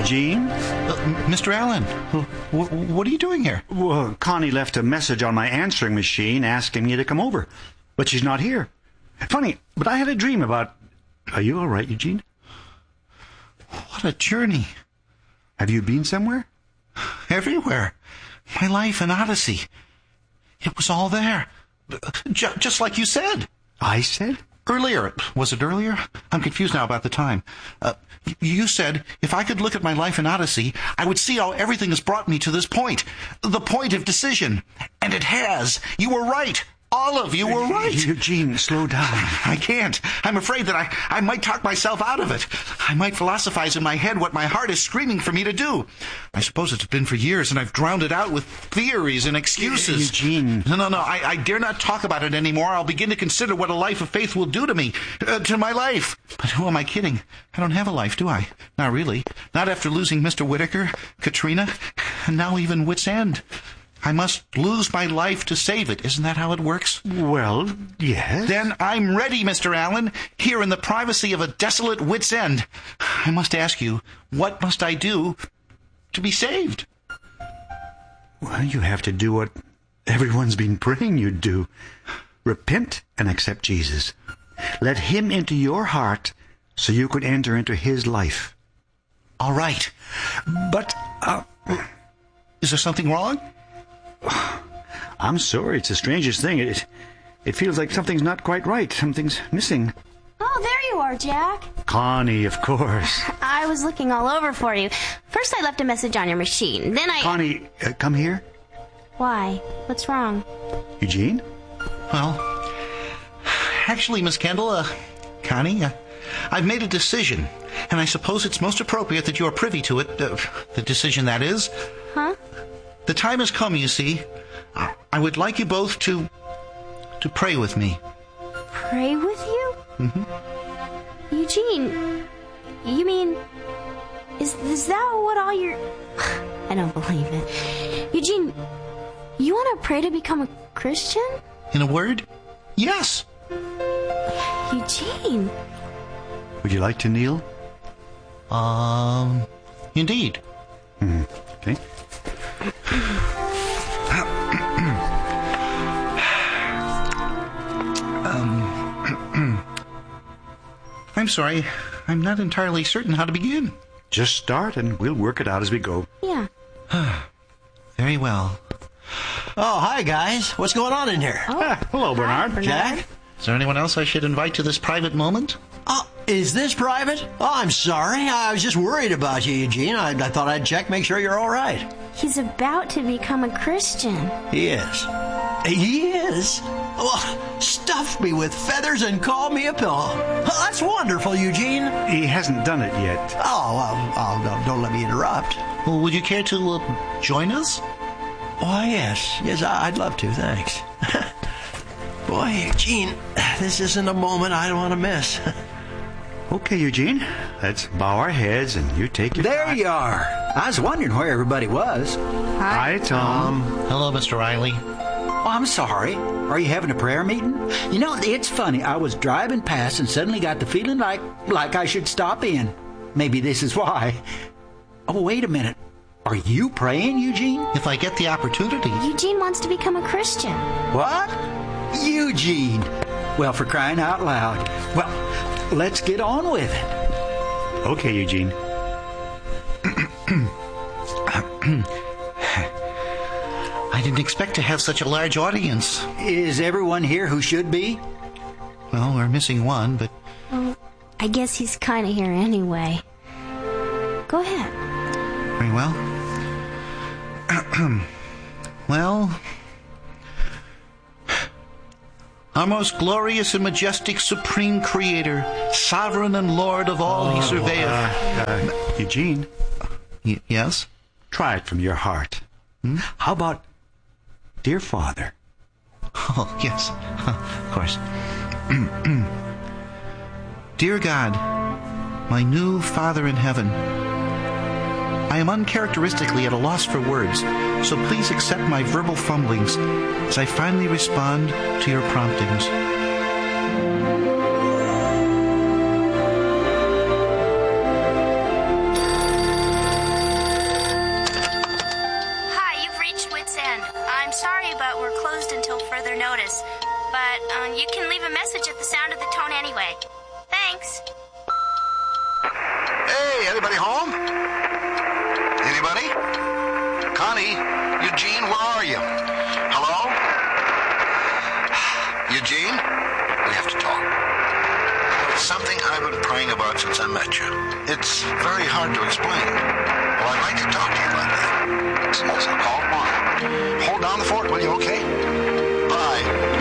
Eugene? Mr. Allen, what are you doing here? Well, Connie left a message on my answering machine asking me to come over, but she's not here. Funny, but I had a dream about... Are you all right, Eugene? What a journey. Have you been somewhere? Everywhere. My life an odyssey. It was all there. Just like you said. I said? Earlier. Was it earlier? I'm confused now about the time. You said if I could look at my life an odyssey, I would see how everything has brought me to this point. The point of decision. And it has. You were right. All of you were right. Eugene, slow down. I can't. I'm afraid that I might talk myself out of it. I might philosophize in my head what my heart is screaming for me to do. I suppose it's been for years, and I've drowned it out with theories and excuses. Eugene. No. I dare not talk about it anymore. I'll begin to consider what a life of faith will do to me, to my life. But who am I kidding? I don't have a life, do I? Not really. Not after losing Mr. Whitaker, Katrina, and now even wit's end. I must lose my life to save it. Isn't that how it works? Well, yes. Then I'm ready, Mr. Allen, here in the privacy of a desolate wit's end. I must ask you, what must I do to be saved? Well, you have to do what everyone's been praying you'd do. Repent and accept Jesus. Let him into your heart so you could enter into his life. All right. But, is there something wrong? I'm sorry, it's the strangest thing. It feels like something's not quite right. Something's missing. Oh, there you are, Jack. Connie, of course. I was looking all over for you. First I left a message on your machine, then I... Connie, come here. Why? What's wrong? Eugene? Well, actually, Miss Kendall, Connie, I've made a decision, and I suppose it's most appropriate that you're privy to it. The decision, that is. Huh? The time has come, you see. I would like you both to pray with me. Pray with you? Mm-hmm. Eugene, you mean... Is that what all your... I don't believe it. Eugene, you want to pray to become a Christian? In a word, yes. Eugene. Would you like to kneel? Indeed. Okay. I'm sorry. I'm not entirely certain how to begin. Just start and we'll work it out as we go. Yeah. Very well. Oh, hi, guys. What's going on in here? Oh, hello, Bernard. Hi, Jack? Is there anyone else I should invite to this private moment? Oh, is this private? Oh, I'm sorry. I was just worried about you, Eugene. I thought I'd check, make sure you're all right. He's about to become a Christian. He is. He is? Well, stuff me with feathers and call me a pillow. Oh, that's wonderful, Eugene. He hasn't done it yet. Oh, well, don't let me interrupt. Well, would you care to join us? Oh, yes. Yes, I'd love to, thanks. Boy, Eugene, this isn't a moment I don't want to miss. Okay, Eugene. Let's bow our heads and you take your There time. you are. I was wondering where everybody was. Hi, Tom. Hello, Mr. Riley. Oh, I'm sorry. Are you having a prayer meeting? You know, it's funny. I was driving past and suddenly got the feeling like I should stop in. Maybe this is why. Oh, wait a minute. Are you praying, Eugene? If I get the opportunity. Eugene wants to become a Christian. What? Eugene. Well, for crying out loud. Well, let's get on with it. Okay, Eugene. I didn't expect to have such a large audience. Is everyone here who should be? Well, we're missing one, but... Well, I guess he's kind of here anyway. Go ahead. Very well. Well... Our most glorious and majestic supreme creator, sovereign and Lord of all he surveyeth. Eugene, Yes? try it from your heart. How about, dear Father? Oh, yes. Of course. Dear God, my new Father in heaven, I am uncharacteristically at a loss for words, so please accept my verbal fumblings as I finally respond to your promptings. notice. But you can leave a message at the sound of the tone anyway. Thanks. Hey, anybody home? Anybody? Connie? Eugene, where are you? Hello? Eugene? We have to talk. It's something I've been praying about since I met you. It's very hard to explain. Well, I'd like to talk to you about that. So call tomorrow. Hold down the fort, will you, okay? Bye.